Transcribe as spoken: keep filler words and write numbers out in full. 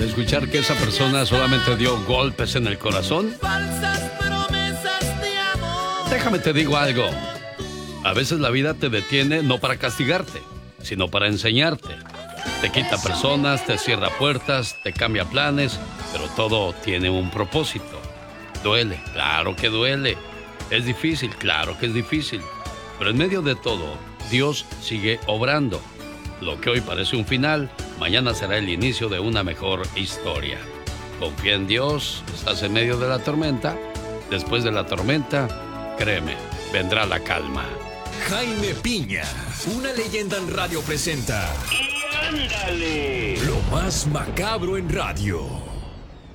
al escuchar que esa persona solamente dio golpes en el corazón? Déjame te digo algo. A veces la vida te detiene no para castigarte, sino para enseñarte. Te quita personas, te cierra puertas, te cambia planes, pero todo tiene un propósito. Duele, claro que duele. Es difícil, claro que es difícil. Pero en medio de todo, Dios sigue obrando. Lo que hoy parece un final, mañana será el inicio de una mejor historia. Confía en Dios, estás en medio de la tormenta. Después de la tormenta, créeme, vendrá la calma. Jaime Piña, una leyenda en radio presenta. ¡Y ándale! Lo más macabro en radio.